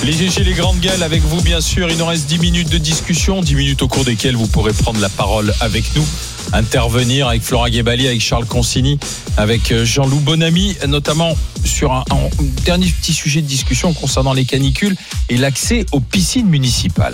Les GG, les grandes gueules avec vous bien sûr. Il nous reste 10 minutes de discussion, 10 minutes au cours desquelles vous pourrez prendre la parole avec nous, intervenir avec Flora Guébali, avec Charles Consigny, avec Jean-Loup Bonamy, notamment sur un dernier petit sujet de discussion concernant les canicules et l'accès aux piscines municipales.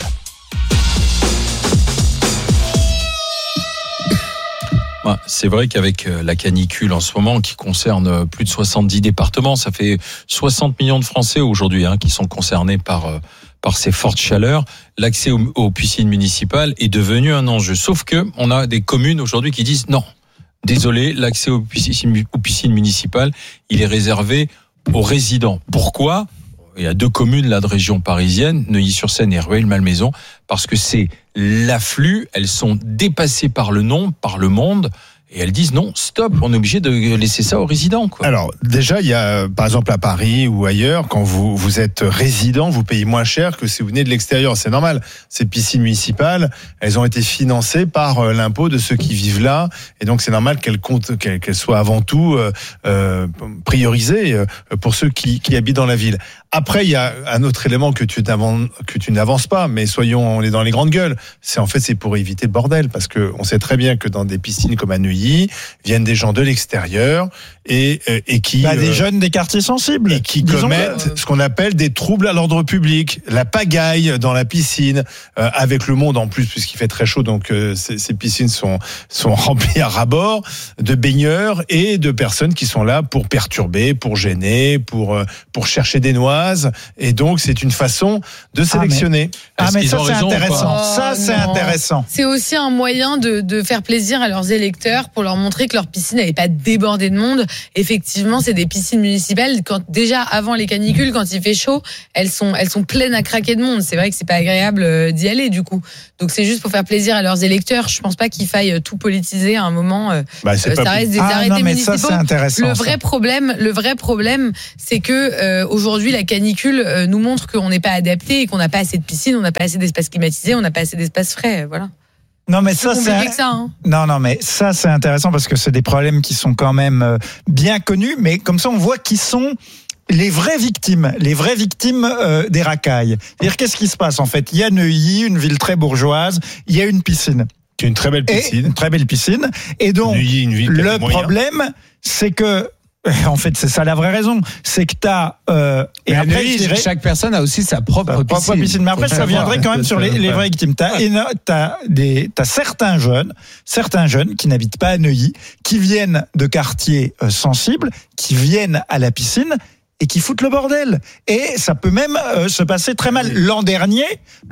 C'est vrai qu'avec la canicule en ce moment qui concerne plus de 70 départements, ça fait 60 millions de Français aujourd'hui qui sont concernés par ces fortes chaleurs. L'accès aux piscines municipales est devenu un enjeu. Sauf que on a des communes aujourd'hui qui disent non, désolé, l'accès aux piscines municipales, il est réservé aux résidents. Pourquoi ? Il y a 2 communes là de région parisienne, Neuilly-sur-Seine et Rueil-Malmaison, parce que c'est l'afflux, elles sont dépassées par le nombre, par le monde. Et elles disent non, stop, on est obligé de laisser ça aux résidents, quoi. Alors, déjà, il y a, par exemple, à Paris ou ailleurs, quand vous êtes résident, vous payez moins cher que si vous venez de l'extérieur. C'est normal. Ces piscines municipales, elles ont été financées par l'impôt de ceux qui vivent là. Et donc, c'est normal qu'elles soient avant tout priorisées pour ceux qui habitent dans la ville. Après, il y a un autre élément que tu n'avances pas, mais on est dans les grandes gueules. C'est pour éviter le bordel, parce que on sait très bien que dans des piscines comme à Neuilly, viennent des gens de l'extérieur et qui des jeunes des quartiers sensibles et qui commettent ce qu'on appelle des troubles à l'ordre public, la pagaille dans la piscine, avec le monde en plus puisqu'il fait très chaud, donc ces piscines sont remplies à ras-bord de baigneurs et de personnes qui sont là pour perturber, pour gêner, pour chercher des noises, et donc c'est une façon de sélectionner. Mais ça c'est intéressant. Intéressant. C'est aussi un moyen de faire plaisir à leurs électeurs pour leur montrer que leur piscine n'avait pas débordé de monde. Effectivement, c'est des piscines municipales. Déjà avant les canicules, quand il fait chaud, elles sont pleines à craquer de monde. C'est vrai que c'est pas agréable d'y aller du coup. Donc c'est juste pour faire plaisir à leurs électeurs. Je pense pas qu'il faille tout politiser à un moment. Ça reste des arrêtés municipaux. Ça, c'est intéressant, le vrai problème, c'est que aujourd'hui la canicule nous montre qu'on n'est pas adapté et qu'on n'a pas assez de piscines, on n'a pas assez d'espace climatisé, on n'a pas assez d'espace frais. Voilà. Non mais ça Non mais ça c'est intéressant parce que c'est des problèmes qui sont quand même bien connus, mais comme ça on voit qui sont les vraies victimes des racailles. C'est-à-dire qu'est-ce qui se passe en fait ? Il y a Neuilly, une ville très bourgeoise, il y a une piscine. Qui est une très belle piscine. Et donc Neuilly, une ville le problème c'est que en fait, c'est ça la vraie raison, c'est que t'as et après Neuilly, chaque personne a aussi sa propre piscine. Mais après, ça viendrait quand même sur les vraies victimes. T'as certains jeunes qui n'habitent pas à Neuilly, qui viennent de quartiers sensibles, qui viennent à la piscine et qui foutent le bordel. Et ça peut même se passer très mal. L'an dernier,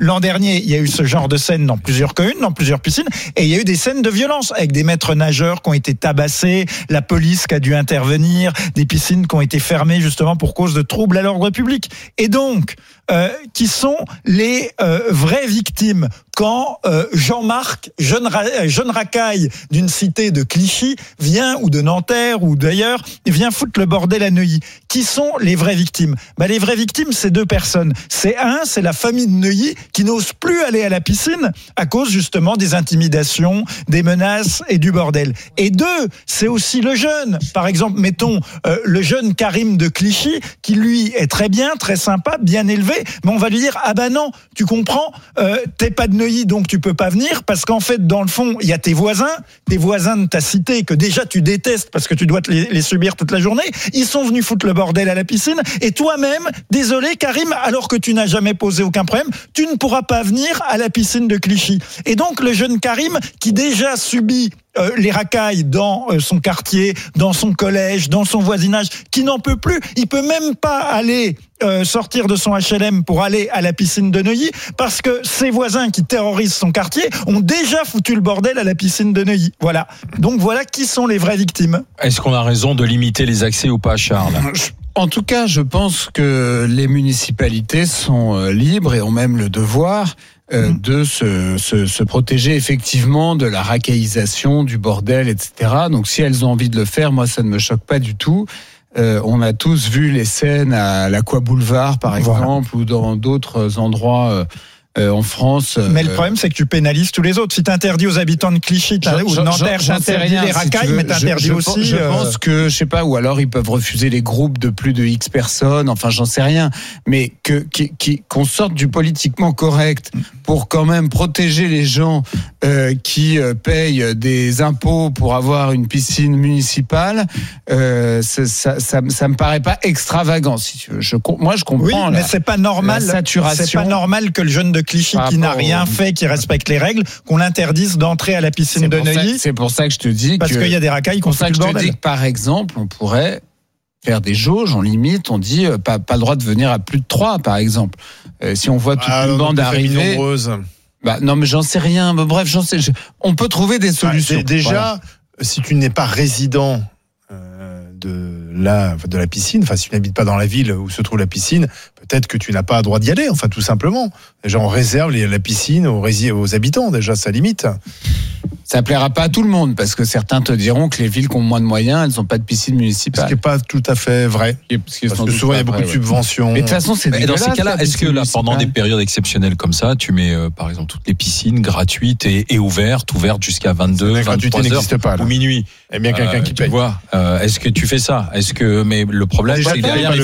il y a eu ce genre de scène dans plusieurs communes, dans plusieurs piscines, et il y a eu des scènes de violence avec des maîtres nageurs qui ont été tabassés, la police qui a dû intervenir, des piscines qui ont été fermées justement pour cause de troubles à l'ordre public. Et donc, qui sont les vraies victimes quand Jean-Marc, jeune racaille d'une cité de Clichy, vient, ou de Nanterre ou d'ailleurs, vient foutre le bordel à Neuilly. Qui sont les vraies victimes ? Les vraies victimes, c'est 2 personnes. C'est la famille de Neuilly qui n'ose plus aller à la piscine à cause justement des intimidations, des menaces et du bordel. Et 2, c'est aussi le jeune. Par exemple, mettons le jeune Karim de Clichy qui lui est très bien, très sympa, bien élevé, mais on va lui dire non, tu comprends, t'es pas de Neuilly donc tu peux pas venir parce qu'en fait dans le fond il y a tes voisins de ta cité que déjà tu détestes parce que tu dois les subir toute la journée, ils sont venus foutre le bordel à la piscine et toi-même, désolé Karim, alors que tu n'as jamais posé aucun problème, tu ne pourras pas venir à la piscine de Clichy. Et donc le jeune Karim qui déjà subit les racailles dans son quartier, dans son collège, dans son voisinage, qui n'en peut plus, il peut même pas aller sortir de son HLM pour aller à la piscine de Neuilly parce que ses voisins qui terrorisent son quartier ont déjà foutu le bordel à la piscine de Neuilly. Voilà. Donc voilà qui sont les vraies victimes. Est-ce qu'on a raison de limiter les accès ou pas, Charles ? En tout cas, je pense que les municipalités sont libres et ont même le devoir de se protéger effectivement de la racaillisation, du bordel, etc. Donc si elles ont envie de le faire, moi ça ne me choque pas du tout. On a tous vu les scènes à l'Aqua Boulevard par exemple, ou dans d'autres endroits en France. Mais le problème, c'est que tu pénalises tous les autres. Si tu interdis aux habitants de Clichy ou de Nanterre, t'interdis les racailles, mais t'interdis aussi. Je pense que, je sais pas, ou alors ils peuvent refuser les groupes de plus de X personnes, enfin j'en sais rien. Mais qu'on sorte du politiquement correct pour quand même protéger les gens qui payent des impôts pour avoir une piscine municipale, ça me paraît pas extravagant. Si tu veux. Moi, je comprends. Oui, mais c'est pas normal. La saturation. C'est pas normal que le jeune de Clichy qui n'a rien fait, qui respecte les règles, qu'on l'interdise d'entrer à la piscine de Neuilly. C'est pour ça que je te dis parce qu'il y a des racailles qu'on fait le bordel. Je te dis que par exemple, on pourrait faire des jauges, on limite, on dit pas le droit de venir à plus de 3 par exemple. Si on voit toute une bande arriver. Non mais j'en sais rien. Bref, on peut trouver des solutions. Déjà, si tu n'es pas résident de la piscine, enfin si tu n'habites pas dans la ville où se trouve la piscine, peut-être que tu n'as pas le droit d'y aller, enfin tout simplement. Déjà on réserve la piscine aux habitants, déjà ça limite. Ça plaira pas à tout le monde parce que certains te diront que les villes qui ont moins de moyens, elles n'ont pas de piscine municipale. Ce qui n'est pas tout à fait vrai. Parce que souvent il y a beaucoup de subventions. Mais de toute façon, c'est dans ces cas-là, est-ce que là, pendant des périodes exceptionnelles comme ça, tu mets par exemple toutes les piscines gratuites et ouvertes jusqu'à 22, 23 heures ou minuit. Et bien quelqu'un qui paye. Tu vois, est-ce que tu fais ça? Mais le problème, c'est que derrière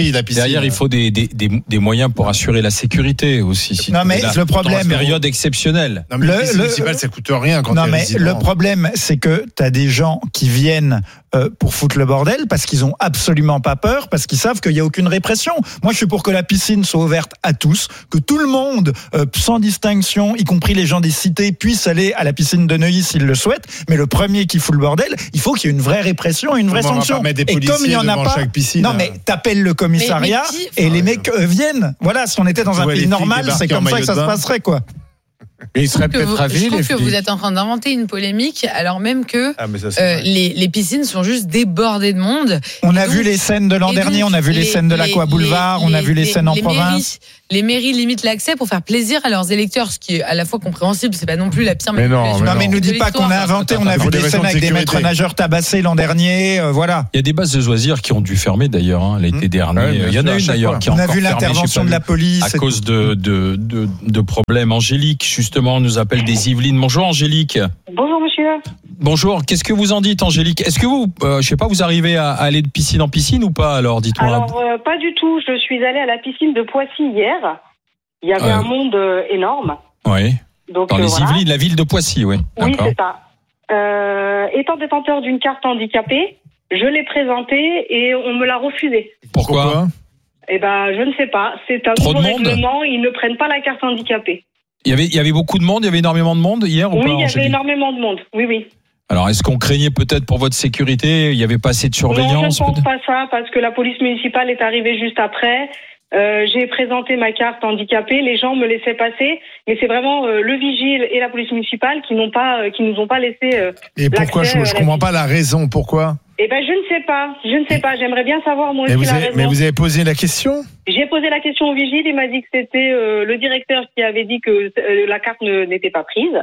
il faut des moyens pour assurer la sécurité aussi. Non mais le problème, période exceptionnelle. Non mais la piscine municipale, ça coûte rien quand mais le problème, c'est que tu as des gens qui viennent pour foutre le bordel parce qu'ils ont absolument pas peur, parce qu'ils savent qu'il y a aucune répression. Moi, je suis pour que la piscine soit ouverte à tous, que tout le monde, sans distinction, y compris les gens des cités, puissent aller à la piscine de Neuilly s'ils le souhaitent. Mais le premier qui fout le bordel, il faut qu'il y ait une vraie répression et une vraie sanction. Et comme il y en a pas, non mais t'appelles le commissariat et les mecs viennent. Voilà, si on était dans un pays normal, c'est comme ça que ça se passerait, quoi. Mais il serait peut-être ravi. Je trouve que vous êtes en train d'inventer une polémique alors même que les piscines sont juste débordées de monde. On a vu les scènes de l'an dernier, on a vu les scènes de l'Aqua Boulevard, on a vu les scènes en province. Les mairies limitent l'accès pour faire plaisir à leurs électeurs, ce qui est à la fois compréhensible, c'est pas non plus la pire manipulation. Mais nous dis pas qu'on a inventé, on a vu des scènes avec des maîtres nageurs tabassés l'an dernier, voilà. Il y a des bases de loisirs qui ont dû fermer d'ailleurs l'été dernier. Il y en a une d'ailleurs qui a encore fermé. On a vu l'intervention de la police à cause de problèmes. Angélique, justement, nous appelle des Yvelines. Bonjour Angélique. Bonjour monsieur. Bonjour, qu'est-ce que vous en dites Angélique? Est-ce que vous, je sais pas, vous arrivez à aller de piscine en piscine ou pas alors, dites-moi. Alors pas du tout, je suis allée à la piscine de Poissy hier. Il y avait un monde énorme. Oui. Donc, dans les Yvelines, la ville de Poissy, oui. Oui, c'est ça. Étant détenteur d'une carte handicapée, je l'ai présentée et on me l'a refusée. Pourquoi? Eh ben, je ne sais pas. C'est un nouveau règlement. Ils ne prennent pas la carte handicapée. Il y avait beaucoup de monde. Il y avait énormément de monde hier ou pas? Oui, il y avait énormément de monde. Oui. Alors, est-ce qu'on craignait peut-être pour votre sécurité? Il n'y avait pas assez de surveillance? Non, je ne pense pas ça parce que la police municipale est arrivée juste après. J'ai présenté ma carte handicapée, les gens me laissaient passer, mais c'est vraiment le vigile et la police municipale qui nous ont pas laissé. Et pourquoi je comprends pas la raison? Pourquoi? Eh ben je ne sais pas. J'aimerais bien savoir moi aussi la raison. Mais vous avez posé la question? J'ai posé la question au vigile, il m'a dit que c'était le directeur qui avait dit que la carte n'était pas prise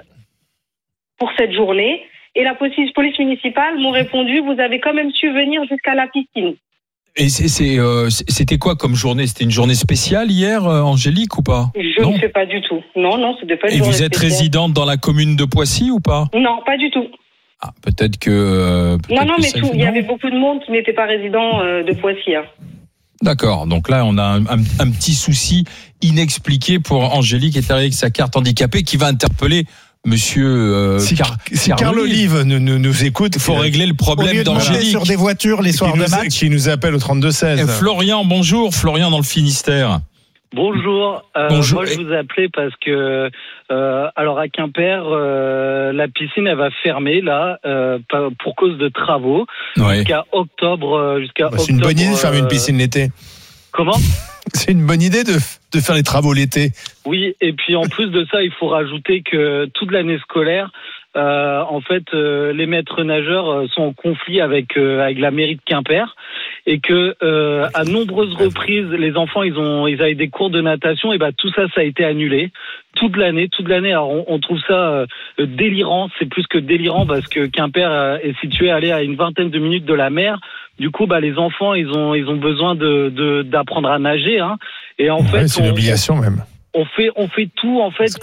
pour cette journée, et la police municipale m'ont répondu vous avez quand même su venir jusqu'à la piscine. Et c'était quoi comme journée? C'était une journée spéciale hier, Angélique, ou pas? Je ne sais pas du tout. Non, c'était pas une journée spéciale. Et vous êtes résidente dans la commune de Poissy ou pas? Non, pas du tout. Ah, peut-être que... non, mais il y avait beaucoup de monde qui n'était pas résident de Poissy. Hein. D'accord, donc là on a un petit souci inexpliqué pour Angélique qui est arrivée avec sa carte handicapée qui va interpeller Monsieur si Carl Olive nous écoute, il faut régler le problème d'Angélique sur des voitures les soirs de match. Qui nous appelle au 32-16. Florian, bonjour. Florian dans le Finistère. Bonjour. Bonjour. Moi je vous appelais parce que alors à Quimper la piscine elle va fermer là pour cause de travaux jusqu'à octobre. C'est une bonne idée de fermer une piscine l'été. Comment? C'est une bonne idée de faire les travaux l'été. Oui, et puis en plus de ça, il faut rajouter que toute l'année scolaire, en fait, les maîtres nageurs sont en conflit avec la mairie de Quimper, et que à nombreuses reprises, les enfants ils avaient des cours de natation, et tout ça a été annulé toute l'année. Alors on trouve ça délirant. C'est plus que délirant parce que Quimper est situé à une vingtaine de minutes de la mer. Du coup, les enfants, ils ont besoin d'apprendre à nager, hein. Et en fait, c'est une obligation même. on fait tout en fait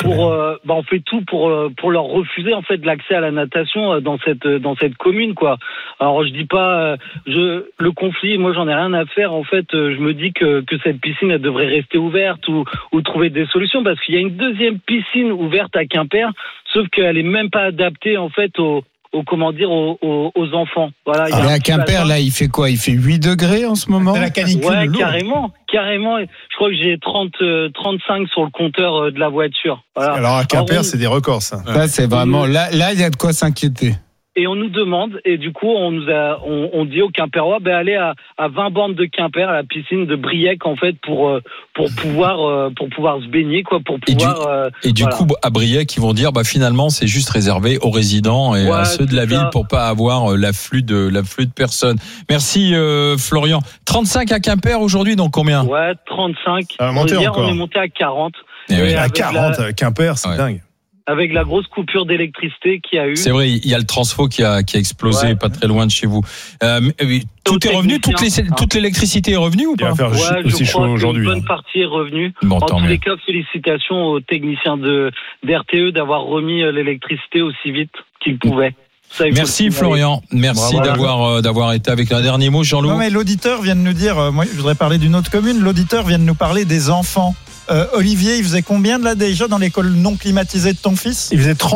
pour leur refuser en fait l'accès à la natation dans cette commune quoi. Alors je dis pas le conflit, moi j'en ai rien à faire en fait. Je me dis que cette piscine elle devrait rester ouverte ou trouver des solutions parce qu'il y a une deuxième piscine ouverte à Quimper, sauf qu'elle est même pas adaptée en fait aux enfants. Voilà. Mais à Quimper, là, il fait quoi? Il fait 8 degrés en ce moment? C'est la canicule. Ouais, carrément. Je crois que j'ai 35 sur le compteur de la voiture. Voilà. Alors à Quimper, c'est des records, ça. Ça, c'est vraiment, là, il y a de quoi s'inquiéter. Et on nous demande, et du coup, on dit aux Quimperois, allez à 20 bornes de Quimper, à la piscine de Briec, en fait, pour pouvoir se baigner, quoi, pour pouvoir. Du coup, à Briec, ils vont dire, finalement, c'est juste réservé aux résidents et à ceux de la ville pour pas avoir l'afflux de personnes. Merci, Florian. 35 à Quimper aujourd'hui, donc combien? Ouais, 35. On est monté à 40. Et à 40 à Quimper, c'est dingue. Avec la grosse coupure d'électricité qu'il y a eu. C'est vrai, il y a le transfo qui a explosé pas très loin de chez vous. Tout est revenu, toute l'électricité est revenue ou pas? Il va faire aussi chaud aujourd'hui. Une bonne partie est revenue. Bon, en tant tous mieux. les cas, félicitations aux techniciens d'RTE d'avoir remis l'électricité aussi vite qu'ils pouvaient. Merci Florian, merci d'avoir été avec un dernier mot, Jean-Loup. Non mais l'auditeur vient de nous dire, moi je voudrais parler d'une autre commune, l'auditeur vient de nous parler des enfants. Olivier, il faisait combien de là déjà dans l'école non climatisée de ton fils? Il faisait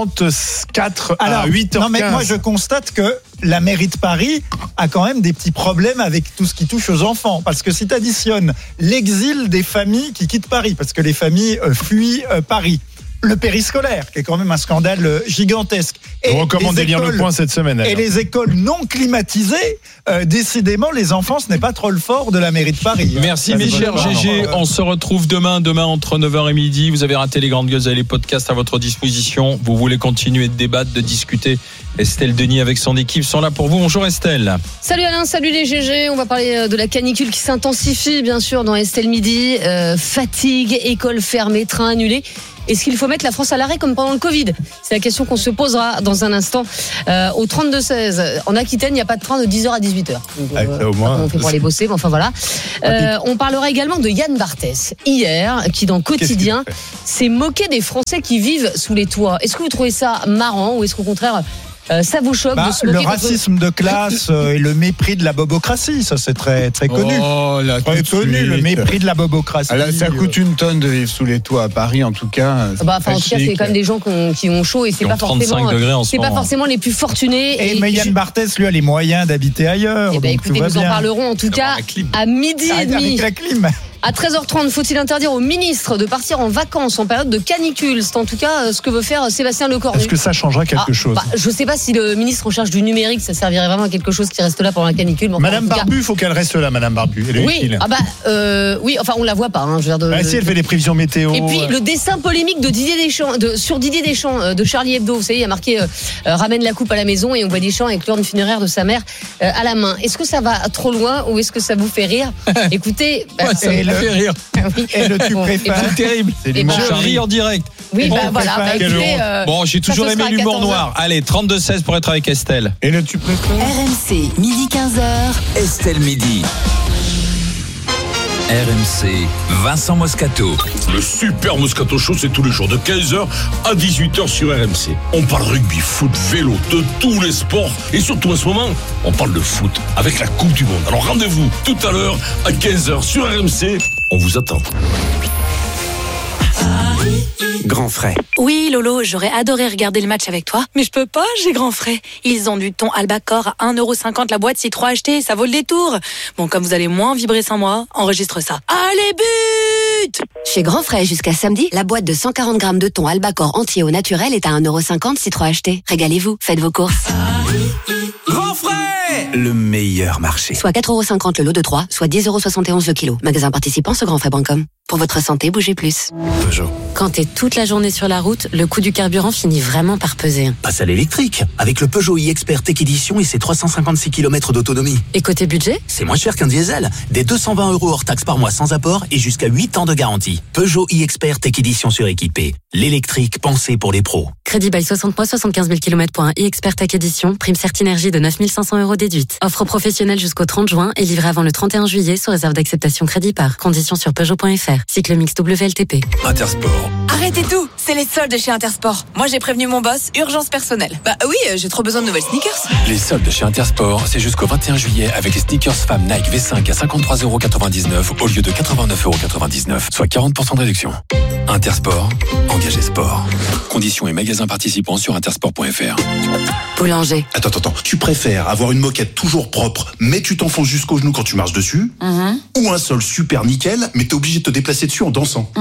34 à 8h15. Non mais moi je constate que la mairie de Paris a quand même des petits problèmes avec tout ce qui touche aux enfants. Parce que si tu additionnes l'exil des familles qui quittent Paris, parce que les familles fuient Paris, le périscolaire, qui est quand même un scandale gigantesque. Je recommande de lire Le Point cette semaine. Et les écoles non climatisées, décidément, les enfants, ce n'est pas trop le fort de la mairie de Paris. Merci mes chers GG, on se retrouve demain entre 9h et midi. Vous avez raté les grandes gueules et les podcasts à votre disposition. Vous voulez continuer de débattre, de discuter. Estelle Denis avec son équipe sont là pour vous. Bonjour Estelle. Salut Alain, salut les GG. On va parler de la canicule qui s'intensifie bien sûr dans Estelle Midi. Fatigue, école fermée, train annulé. Est-ce qu'il faut mettre la France à l'arrêt comme pendant le Covid? C'est la question qu'on se posera dans un instant. Au 32-16, en Aquitaine, il n'y a pas de train de 10h à 18h. Donc, au moins, on fait pour aller bosser, mais enfin voilà. On parlera également de Yann Barthès, hier, qui dans Quotidien s'est moqué des Français qui vivent sous les toits. Est-ce que vous trouvez ça marrant ou est-ce qu'au contraire... ça vous choque de se moquer le racisme de classe et le mépris de la bobocratie, ça c'est très très connu. Oh là, très connu, le mépris de la bobocratie. Là, ça coûte une tonne de vivre sous les toits à Paris, en tout cas. En tout cas, c'est quand même des gens qui ont chaud et c'est pas forcément les plus fortunés. Mais Yann Barthès, lui, a les moyens d'habiter ailleurs. Eh ben, écoutez, nous en parlerons en tout cas à midi et demi. Avec la clim. À 13h30, faut-il interdire aux ministres de partir en vacances en période de canicule? C'est en tout cas ce que veut faire Sébastien Lecornu. Est-ce que ça changerait quelque chose? Je ne sais pas si le ministre en charge du numérique, ça servirait vraiment à quelque chose qui reste là pendant la canicule. Madame Barbu, il faut qu'elle reste là, Madame Barbu. Elle est utile. Oui, enfin on la voit pas. Si elle fait des prévisions météo. Et puis le dessin polémique de Didier Deschamps, sur Didier Deschamps de Charlie Hebdo. Vous savez, il y a marqué ramène la coupe à la maison et on voit Deschamps avec l'urne funéraire de sa mère à la main. Est-ce que ça va trop loin ou est-ce que ça vous fait rire? Écoutez, ça me fait rire. Et le tu préfères. C'est terrible. Je ris en direct. Oui, voilà. Écoutez, bon, j'ai toujours aimé l'humour noir. Allez, 32-16 pour être avec Estelle. Et le tu préfères? RMC, midi 15h. Estelle Midi. RMC, Vincent Moscato. Le super Moscato Show, c'est tous les jours de 15h à 18h sur RMC. On parle rugby, foot, vélo, de tous les sports. Et surtout en ce moment, on parle de foot avec la Coupe du Monde. Alors rendez-vous tout à l'heure à 15h sur RMC. On vous attend. Grand frais. Oui, Lolo, j'aurais adoré regarder le match avec toi, mais je peux pas, j'ai grand frais. Ils ont du thon Albacor à 1,50€ la boîte, si 3 achetés, ça vaut le détour. Bon, comme vous allez moins vibrer sans moi, enregistre ça. Allez, but! Chez Grand Frais, jusqu'à samedi, la boîte de 140 grammes de thon Albacor entier au naturel est à 1,50€ si 3 achetés. Régalez-vous, faites vos courses. Grand frais! Le meilleur marché. Soit 4,50€ le lot de 3, soit 10,71€ le kilo. Magasin participant sur grandfrais.com. Pour votre santé, bougez plus. Peugeot. Quand t'es toute la journée sur la route, le coût du carburant finit vraiment par peser. Passe à l'électrique, avec le Peugeot e-Expert Tech Edition et ses 356 km d'autonomie. Et côté budget? C'est moins cher qu'un diesel. Des 220€ hors taxe par mois sans apport et jusqu'à 8 ans de de garantie. Peugeot e-Expert Tech Edition suréquipée. L'électrique pensée pour les pros. Crédit bail 60 mois, 75 000 km pour un e-Expert Tech Edition. Prime Certinergie de 9 500 € déduite. Offre professionnelle jusqu'au 30 juin et livrée avant le 31 juillet sous réserve d'acceptation crédit par. Conditions sur Peugeot.fr. Cycle mix WLTP. Intersport. Arrêtez tout, c'est les soldes chez Intersport. Moi j'ai prévenu mon boss, urgence personnelle. Bah oui, j'ai trop besoin de nouvelles sneakers. Les soldes chez Intersport, c'est jusqu'au 21 juillet avec les sneakers femmes Nike V5 à 53,99 € au lieu de 89,99 €, soit 40% de réduction. Intersport, engagé sport. Conditions et magasins participants sur intersport.fr. Boulanger. Attends, tu préfères avoir une moquette toujours propre, mais tu t'enfonces jusqu'au genou quand tu marches dessus, ou un sol super nickel, mais t'es obligé de te déplacer dessus en dansant?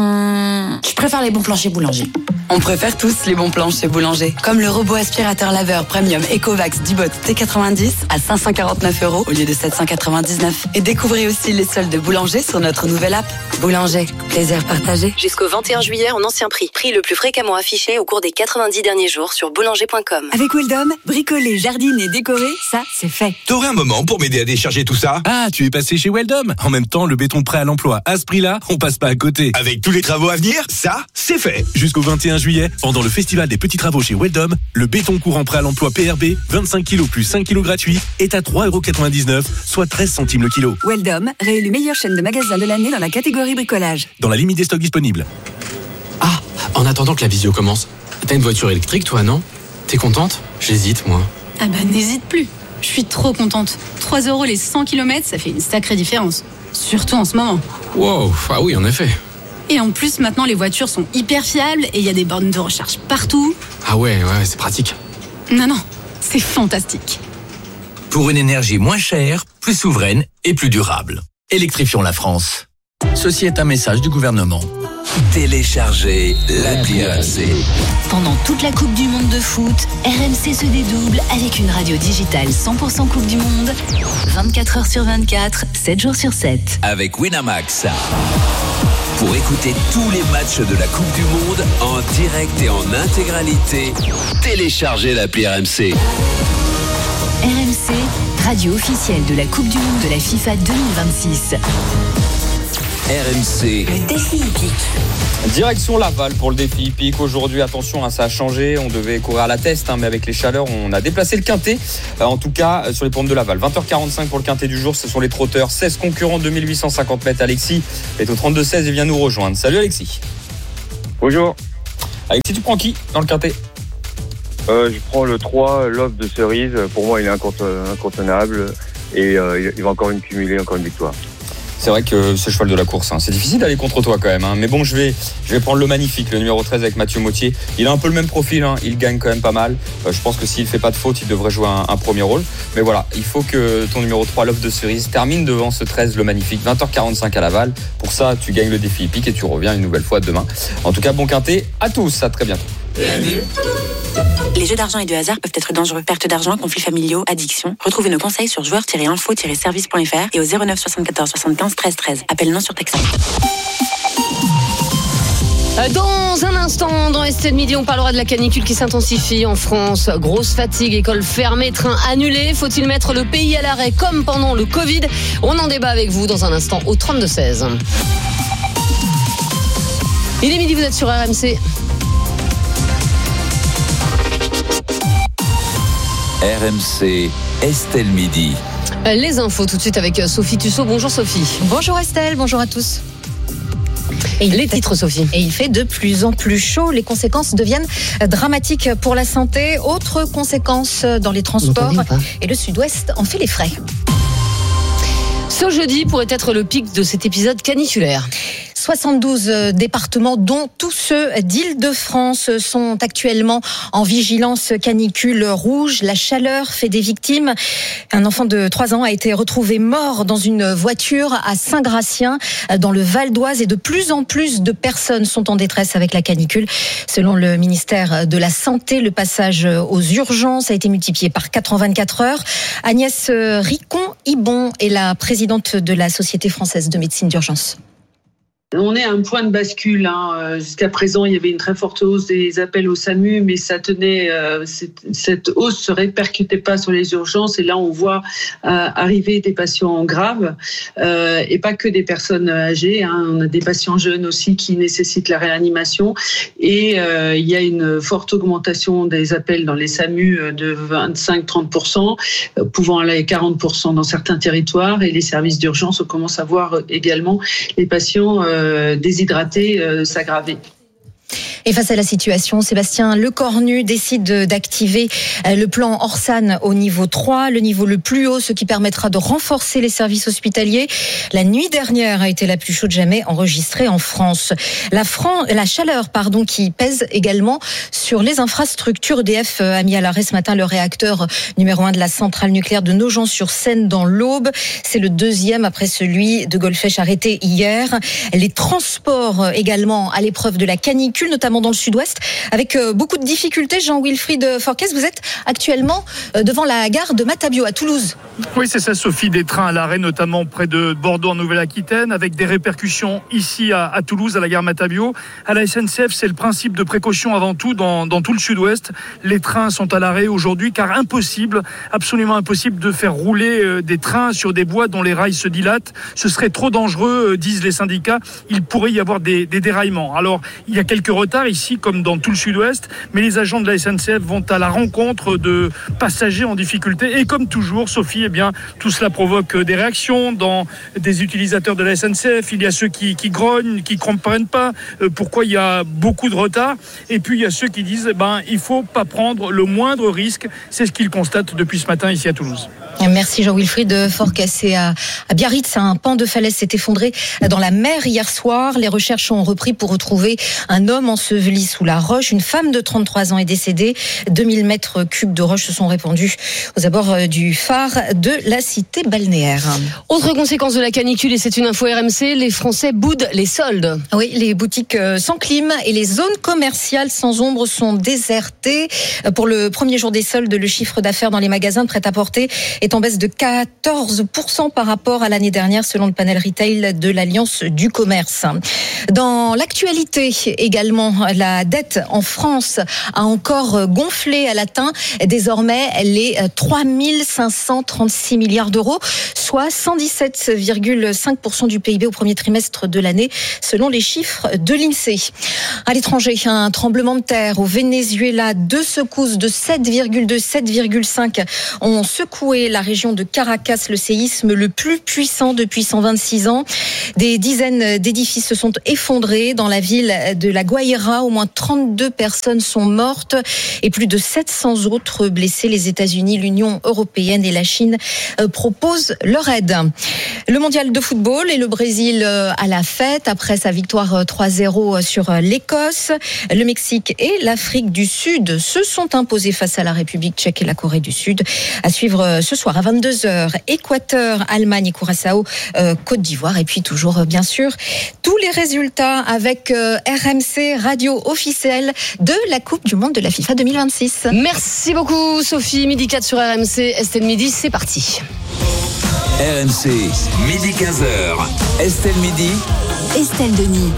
Je préfère les bons plans chez Boulanger. On préfère tous les bons plans chez Boulanger. Comme le robot aspirateur laveur premium Ecovacs Dubot T90 à 549 € au lieu de 799. Et découvrez aussi les soldes de Boulanger sur notre nouvelle app. Boulanger, plaisir partagé. Jusqu'au 21 juillet en ancien prix. Prix le plus fréquemment affiché au cours des 90 derniers jours sur boulanger.com. Avec Weldom, bricoler, jardiner, décorer, ça c'est fait. T'aurais un moment pour m'aider à décharger tout ça? Ah, tu es passé chez Weldom. En même temps, le béton prêt à l'emploi, à ce prix-là, on passe pas à côté. Avec tous les travaux à venir, ça, c'est fait. Jusqu'au 21 juillet, pendant le festival des petits travaux chez Weldom, le béton courant prêt à l'emploi PRB, 25 kg plus 5 kg gratuits, est à 3,99 €, soit 13 centimes le kilo. Weldom, réélu meilleure chaîne de magasins de l'année dans la catégorie bricolage. Dans la limite des stocks disponibles. Ah, en attendant que la visio commence, t'as une voiture électrique toi, non? T'es contente? J'hésite, moi. Ah bah n'hésite plus. Je suis trop contente. 3 € les 100 km, ça fait une sacrée différence. Surtout en ce moment. Wow, ah oui, en effet. Et en plus, maintenant, les voitures sont hyper fiables et il y a des bornes de recharge partout. Ah ouais, c'est pratique. Non, c'est fantastique. Pour une énergie moins chère, plus souveraine et plus durable. Électrifions la France. Ceci est un message du gouvernement. Téléchargez l'appli RMC. Pendant toute la Coupe du Monde de foot, RMC se dédouble avec une radio digitale 100% Coupe du Monde, 24 h sur 24, 7 jours sur 7. Avec Winamax. Pour écouter tous les matchs de la Coupe du Monde en direct et en intégralité, téléchargez l'appli RMC. RMC, radio officielle de la Coupe du Monde de la FIFA 2026. RMC. Défi hippique. Direction Laval pour le défi hippique. Aujourd'hui, attention, ça a changé. On devait courir à la test, mais avec les chaleurs, on a déplacé le quintet. En tout cas, sur les pentes de Laval. 20h45 pour le quintet du jour. Ce sont les trotteurs. 16 concurrents, 2850 mètres. Alexis est au 32-16 et vient nous rejoindre. Salut Alexis. Bonjour. Alexis, tu prends qui dans le quintet? Je prends le 3, Love de Cerise. Pour moi, il est incontournable. Et il va encore cumuler une victoire. C'est vrai que c'est le cheval de la course. C'est difficile d'aller contre toi quand même. Mais bon, je vais prendre le magnifique, le numéro 13 avec Mathieu Mautier. Il a un peu le même profil. Il gagne quand même pas mal. Je pense que s'il ne fait pas de faute, il devrait jouer un premier rôle. Mais voilà, il faut que ton numéro 3, Love de Cerise, termine devant ce 13, le magnifique. 20h45 à Laval. Pour ça, tu gagnes le défi hippique et tu reviens une nouvelle fois demain. En tout cas, bon quintet à tous. À très bientôt. Les jeux d'argent et de hasard peuvent être dangereux. Perte d'argent, conflits familiaux, addiction. Retrouvez nos conseils sur joueurs-info-service.fr et au 09 74 75 13 13. Appel non surtaxé. Dans un instant, dans Estelle Midi, on parlera de la canicule qui s'intensifie en France. Grosse fatigue, écoles fermées, trains annulés. Faut-il mettre le pays à l'arrêt comme pendant le Covid? On en débat avec vous dans un instant au 32-16. Il est midi, vous êtes sur RMC. RMC, Estelle Midi. Les infos tout de suite avec Sophie Tussaud. Bonjour Sophie. Bonjour Estelle, bonjour à tous. Titres, Sophie. Et il fait de plus en plus chaud. Les conséquences deviennent dramatiques pour la santé. Autre conséquence dans les transports. Et le sud-ouest en fait les frais. Ce jeudi pourrait être le pic de cet épisode caniculaire. 72 départements, dont tous ceux d'Île-de-France, sont actuellement en vigilance canicule rouge. La chaleur fait des victimes. Un enfant de 3 ans a été retrouvé mort dans une voiture à Saint-Gratien, dans le Val d'Oise. Et de plus en plus de personnes sont en détresse avec la canicule. Selon le ministère de la Santé, le passage aux urgences a été multiplié par 4 en 24 heures. Agnès Ricon-Ibon est la présidente de la Société française de médecine d'urgence. On est à un point de bascule. Jusqu'à présent, il y avait une très forte hausse des appels au SAMU, mais ça tenait. Cette hausse se répercutait pas sur les urgences. Et là, on voit arriver des patients graves et pas que des personnes âgées. On a des patients jeunes aussi qui nécessitent la réanimation. Et il y a une forte augmentation des appels dans les SAMU de 25-30%, pouvant aller à 40% dans certains territoires. Et les services d'urgence, on commence à voir également les patients déshydratés s'aggraver. Et face à la situation, Sébastien Lecornu décide d'activer le plan Orsan au niveau 3, le niveau le plus haut, ce qui permettra de renforcer les services hospitaliers. La nuit dernière a été la plus chaude jamais enregistrée en France. La chaleur, qui pèse également sur les infrastructures. EDF a mis à l'arrêt ce matin le réacteur numéro 1 de la centrale nucléaire de Nogent-sur-Seine dans l'Aube. C'est le deuxième après celui de Golfech arrêté hier. Les transports également à l'épreuve de la canicule, notamment dans le sud-ouest, avec beaucoup de difficultés. Jean-Wilfried Forquès, vous êtes actuellement devant la gare de Matabio à Toulouse. Oui, c'est ça, Sophie, des trains à l'arrêt, notamment près de Bordeaux en Nouvelle-Aquitaine, avec des répercussions ici à Toulouse, à la gare Matabio. À la SNCF, c'est le principe de précaution avant tout dans tout le sud-ouest. Les trains sont à l'arrêt aujourd'hui, car absolument impossible de faire rouler des trains sur des voies dont les rails se dilatent. Ce serait trop dangereux, disent les syndicats. Il pourrait y avoir des déraillements. Alors, il y a quelques retards ici, comme dans tout le sud-ouest, mais les agents de la SNCF vont à la rencontre de passagers en difficulté. Et comme toujours, Sophie, tout cela provoque des réactions dans des utilisateurs de la SNCF. Il y a ceux qui grognent, qui ne comprennent pas pourquoi il y a beaucoup de retard. Et puis, il y a ceux qui disent il ne faut pas prendre le moindre risque. C'est ce qu'ils constatent depuis ce matin ici à Toulouse. Merci Jean-Wilfried Forquès. Et à Biarritz, un pan de falaise s'est effondré dans la mer hier soir. Les recherches ont repris pour retrouver un homme enseveli sous la roche. Une femme de 33 ans est décédée. 2000 mètres cubes de roches se sont répandus aux abords du phare de la cité balnéaire. Autre conséquence de la canicule, et c'est une info RMC, les Français boudent les soldes. Oui, les boutiques sans clim et les zones commerciales sans ombre sont désertées. Pour le premier jour des soldes, le chiffre d'affaires dans les magasins de prêt-à-porter est en baisse de 14% par rapport à l'année dernière, selon le panel retail de l'Alliance du commerce. Dans l'actualité également, la dette en France a encore gonflé. Elle atteint désormais les 3 536 milliards d'euros, soit 117,5% du PIB au premier trimestre de l'année, selon les chiffres de l'INSEE. À l'étranger, un tremblement de terre au Venezuela, 2 secousses de 7,2, 7,5 ont secoué la région de Caracas, le séisme le plus puissant depuis 126 ans. Des dizaines d'édifices se sont effondrés dans la ville de La Guaira. Au moins 32 personnes sont mortes et plus de 700 autres blessés. Les États-Unis, l'Union européenne et la Chine proposent leur aide. Le mondial de football et le Brésil à la fête après sa victoire 3-0 sur l'Écosse. Le Mexique et l'Afrique du Sud se sont imposés face à la République tchèque et la Corée du Sud. À suivre ce soir à 22h, Équateur, Allemagne et Curaçao, Côte d'Ivoire. Et puis toujours, bien sûr, tous les résultats avec RMC, radio officielle de la Coupe du Monde de la FIFA 2026. Merci beaucoup Sophie, midi 4 sur RMC, Estelle Midi, c'est parti. RMC, midi 15h, Estelle Midi, Estelle Denis.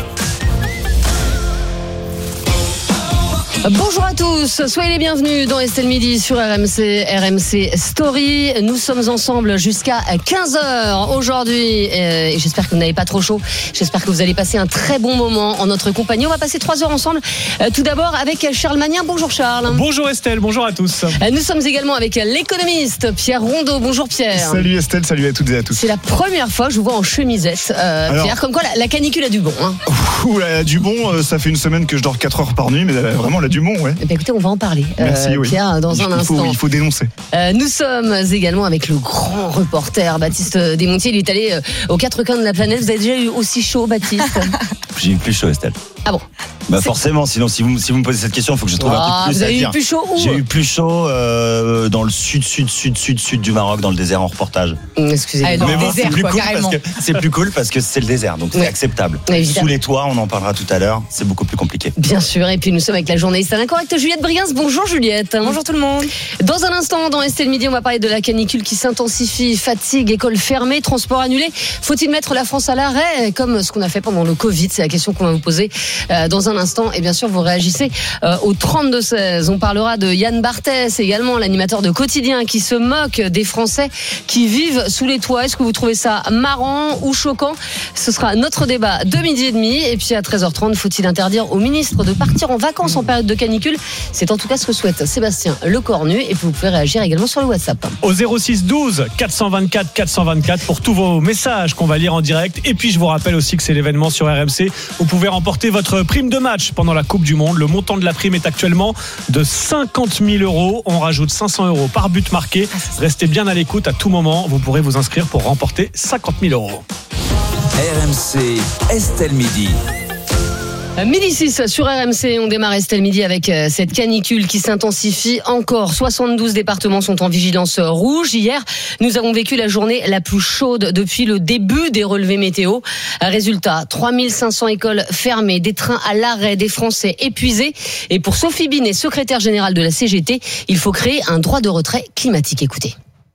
Bonjour à tous, soyez les bienvenus dans Estelle Midi sur RMC Story. Nous sommes ensemble jusqu'à 15h aujourd'hui et j'espère que vous n'avez pas trop chaud. J'espère que vous allez passer un très bon moment en notre compagnie. On va passer 3 heures ensemble. Tout d'abord avec Charles Magnien. Bonjour Charles. Bonjour Estelle, bonjour à tous. Nous sommes également avec l'économiste Pierre Rondeau. Bonjour Pierre. Salut Estelle, salut à toutes et à tous. C'est la première fois que je vous vois en chemisette. Pierre, comme quoi la canicule a du bon. Elle a du bon, ça fait une semaine que je dors 4 heures par nuit, mais vraiment elle a du bon, ouais. Écoutez, on va en parler. Merci, oui. Pierre, dans un instant. Il faut dénoncer. Nous sommes également avec le grand reporter Baptiste Desmontiers. Il est allé aux 4 coins de la planète. Vous avez déjà eu aussi chaud, Baptiste? J'ai eu plus chaud, Estelle. Ah bon? Bah forcément, sinon si vous me posez cette question, il faut que je trouve un peu plus à dire. Vous avez eu plus chaud où? J'ai eu plus chaud dans le sud du Maroc, dans le désert en reportage. Excusez-moi. Mais bon, désert, c'est plus cool parce que c'est le désert, donc c'est acceptable. Sous les toits, on en parlera tout à l'heure, c'est beaucoup plus compliqué. Bien sûr, et puis nous sommes avec la journaliste à l'incorrect Juliette Briens. Bonjour Juliette. Bonjour tout le monde. Dans un instant, dans Estelle Midi, on va parler de la canicule qui s'intensifie, fatigue, écoles fermées, transports annulés. Faut-il mettre la France à l'arrêt comme ce qu'on a fait pendant le Covid? C'est la question qu'on va vous poser dans un instant. Et bien sûr, vous réagissez au 32-16. On parlera de Yann Barthès, également l'animateur de Quotidien, qui se moque des Français qui vivent sous les toits. Est-ce que vous trouvez ça marrant ou choquant? Ce sera notre débat de midi et demi. Et puis à 13h30, faut-il interdire au ministre de partir en vacances en période de canicule? C'est en tout cas ce que souhaite Sébastien Lecornu. Et puis vous pouvez réagir également sur le WhatsApp. Au 06 12 424 424 pour tous vos messages qu'on va lire en direct. Et puis je vous rappelle aussi que c'est l'événement sur RMC. Vous pouvez remporter votre prime de match pendant la Coupe du Monde. Le montant de la prime est actuellement de 50 000 €. On rajoute 500 € par but marqué. Restez bien à l'écoute à tout moment. Vous pourrez vous inscrire pour remporter 50 000 €. RMC, Estelle Midi. Midi 6 sur RMC, on démarre Estelle Midi avec cette canicule qui s'intensifie encore. 72 départements sont en vigilance rouge. Hier, nous avons vécu la journée la plus chaude depuis le début des relevés météo. Résultat, 3500 écoles fermées, des trains à l'arrêt, des Français épuisés. Et pour Sophie Binet, secrétaire générale de la CGT, il faut créer un droit de retrait climatique. Écoutez.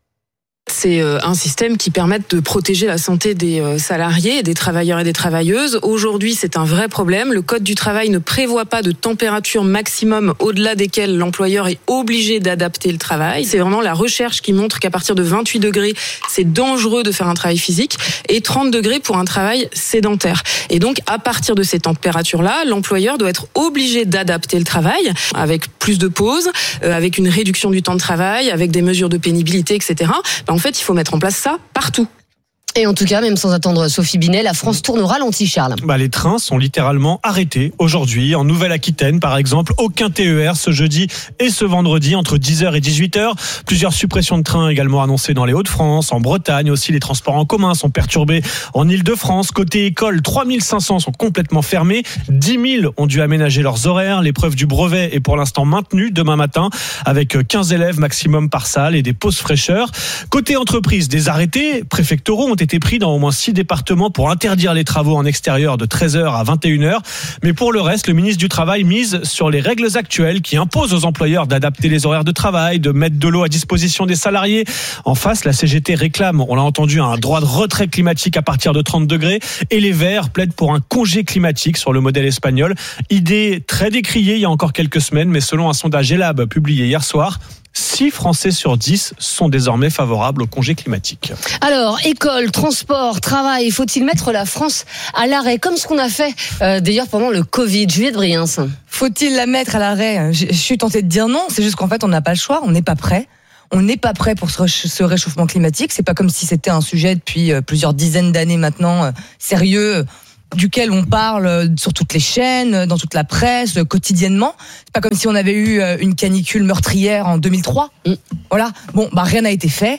C'est un système qui permet de protéger la santé des salariés, des travailleurs et des travailleuses. Aujourd'hui, c'est un vrai problème. Le Code du travail ne prévoit pas de température maximum au-delà desquelles l'employeur est obligé d'adapter le travail. C'est vraiment la recherche qui montre qu'à partir de 28 degrés, c'est dangereux de faire un travail physique et 30 degrés pour un travail sédentaire. Et donc, à partir de ces températures-là, l'employeur doit être obligé d'adapter le travail avec plus de pauses, avec une réduction du temps de travail, avec des mesures de pénibilité, etc. En fait, il faut mettre en place ça partout. Et en tout cas, même sans attendre Sophie Binet, la France tourne au ralenti, Charles. Les trains sont littéralement arrêtés aujourd'hui. En Nouvelle-Aquitaine, par exemple, aucun TER ce jeudi et ce vendredi entre 10h et 18h. Plusieurs suppressions de trains également annoncées dans les Hauts-de-France, en Bretagne aussi. Les transports en commun sont perturbés en Ile-de-France. Côté école, 3500 sont complètement fermés. 10 000 ont dû aménager leurs horaires. L'épreuve du brevet est pour l'instant maintenue demain matin avec 15 élèves maximum par salle et des pauses fraîcheur. Côté entreprise, des arrêtés préfectoraux ont été pris dans au moins 6 départements pour interdire les travaux en extérieur de 13h à 21h. Mais pour le reste, le ministre du Travail mise sur les règles actuelles qui imposent aux employeurs d'adapter les horaires de travail, de mettre de l'eau à disposition des salariés. En face, la CGT réclame, on l'a entendu, un droit de retrait climatique à partir de 30 degrés et les Verts plaident pour un congé climatique sur le modèle espagnol. Idée très décriée il y a encore quelques semaines, mais selon un sondage Elab publié hier soir, 6 Français sur 10 sont désormais favorables au congé climatique. Alors, école, transport, travail, faut-il mettre la France à l'arrêt, comme ce qu'on a fait d'ailleurs pendant le Covid? Juliette Briens. Faut-il la mettre à l'arrêt? Je suis tentée de dire non, c'est juste qu'en fait on n'a pas le choix, on n'est pas prêt. On n'est pas prêt pour ce réchauffement climatique. C'est pas comme si c'était un sujet depuis plusieurs dizaines d'années maintenant, sérieux, duquel on parle sur toutes les chaînes, dans toute la presse, quotidiennement. C'est pas comme si on avait eu une canicule meurtrière en 2003. Voilà. Bon, rien n'a été fait.